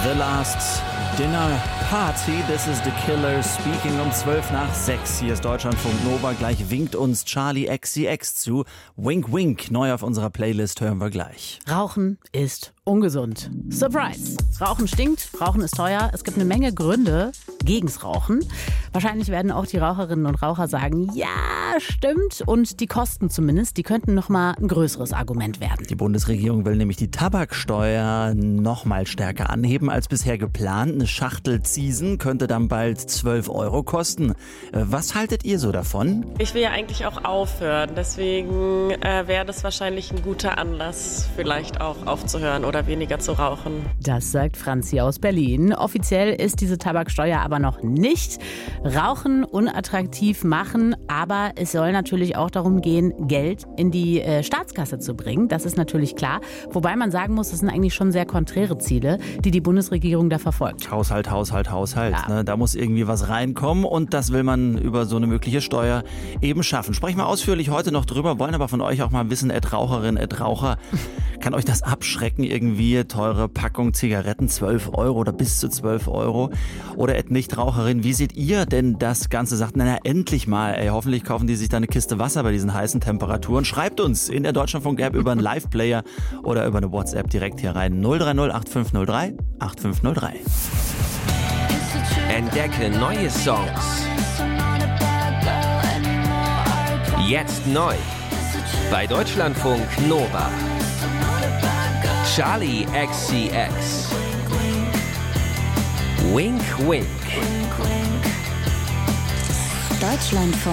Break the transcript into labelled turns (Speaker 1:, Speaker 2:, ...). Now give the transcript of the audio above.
Speaker 1: The Last Dinner Party, this is The Killers, speaking um 5:12. Hier ist Deutschlandfunk Nova, gleich winkt uns Charli XCX zu. Wink Wink, neu auf unserer Playlist, hören wir gleich.
Speaker 2: Rauchen ist ungesund. Surprise! Rauchen stinkt, Rauchen ist teuer. Es gibt eine Menge Gründe gegens Rauchen. Wahrscheinlich werden auch die Raucherinnen und Raucher sagen, ja, stimmt. Und die Kosten zumindest, die könnten nochmal ein größeres Argument werden.
Speaker 1: Die Bundesregierung will nämlich die Tabaksteuer noch mal stärker anheben als bisher geplant. Eine Schachtel Ziesen könnte dann bald 12 € kosten. Was haltet ihr so davon?
Speaker 3: Ich will ja eigentlich auch aufhören. Deswegen wäre das wahrscheinlich ein guter Anlass, vielleicht auch aufzuhören oder weniger zu rauchen.
Speaker 2: Das sagt Franzi aus Berlin. Offiziell ist diese Tabaksteuer aber noch nicht. Rauchen unattraktiv machen, aber es soll natürlich auch darum gehen, Geld in die Staatskasse zu bringen. Das ist natürlich klar. Wobei man sagen muss, das sind eigentlich schon sehr konträre Ziele, die die Bundesregierung da verfolgt.
Speaker 1: Haushalt.
Speaker 2: Ja.
Speaker 1: Ne? Da muss irgendwie was reinkommen und das will man über so eine mögliche Steuer eben schaffen. Sprechen wir ausführlich heute noch drüber, wollen aber von euch auch mal wissen, Raucherin, Raucher, kann euch das abschrecken irgendwie? Teure Packung Zigaretten, 12 € oder bis zu 12 € oder Nichtraucherin, wie seht ihr denn das Ganze? Sagt, na endlich mal, hoffentlich kaufen die sich da eine Kiste Wasser bei diesen heißen Temperaturen. Schreibt uns in der Deutschlandfunk-App über einen Live-Player oder über eine WhatsApp direkt hier rein. 030 8503 8503.
Speaker 4: Entdecke neue Songs. Jetzt neu. Bei Deutschlandfunk Nova. Charli XCX. Wink Wink.
Speaker 5: Deutschlandfunk.